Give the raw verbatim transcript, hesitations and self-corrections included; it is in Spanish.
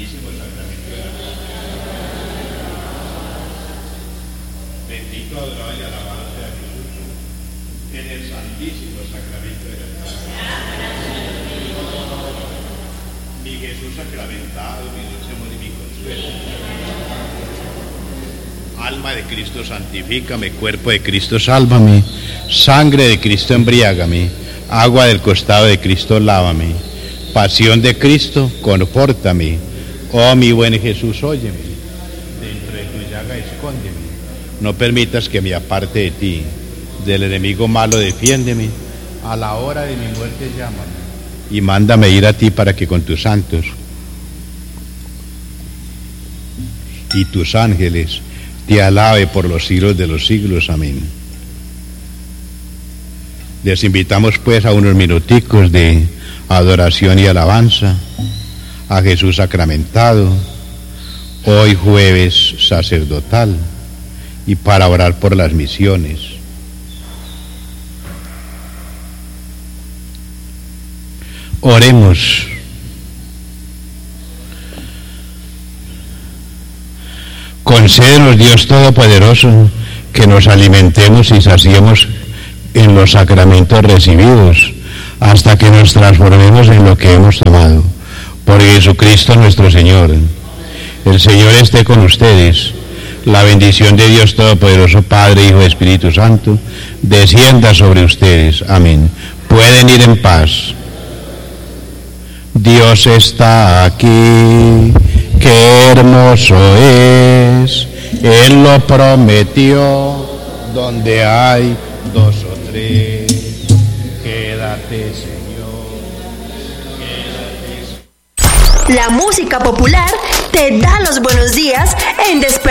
santísimo sacramento de la Santa. Bendito, adorado y alabado sea Jesús en el santísimo sacramento de la Santa. Mi Jesús sacramentado, mi dulce amor y mi consuelo. Alma de Cristo, santifícame. Cuerpo de Cristo, sálvame. Sangre de Cristo, embriágame. Agua del costado de Cristo, lávame. Pasión de Cristo, confórtame. Oh, mi buen Jesús, óyeme. Dentro de tu llaga, escóndeme. No permitas que me aparte de ti. Del enemigo malo, defiéndeme. A la hora de mi muerte, llámame. Y mándame ir a ti para que con tus santos y tus ángeles te alabe por los siglos de los siglos. Amén. Les invitamos pues a unos minuticos de adoración y alabanza a Jesús sacramentado, hoy jueves sacerdotal, y para orar por las misiones. Oremos. Concédenos, Dios Todopoderoso, que nos alimentemos y saciemos en los sacramentos recibidos, hasta que nos transformemos en lo que hemos tomado. Por Jesucristo nuestro Señor. El Señor esté con ustedes. La bendición de Dios Todopoderoso, Padre, Hijo y Espíritu Santo, descienda sobre ustedes. Amén. Pueden ir en paz. Dios está aquí. Qué hermoso es, Él lo prometió, donde hay dos o tres. Quédate, Señor, quédate. La música popular te da los buenos días en Despertar.